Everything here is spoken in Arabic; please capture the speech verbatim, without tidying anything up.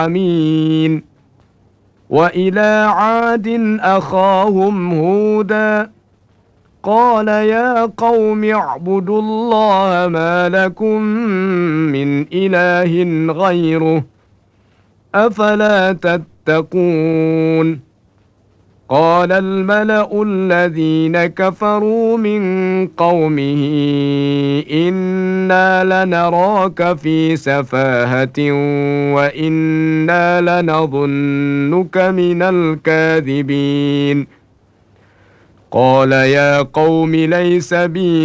أمين. وإلى عاد أخاهم هودا قال يا قوم اعبدوا الله ما لكم من إله غيره أفلا تتقون. قال الملأ الذين كفروا من قومه إنا لنراك في سفاهة وإنا لنظنك من الكاذبين. قال يا قوم ليس بي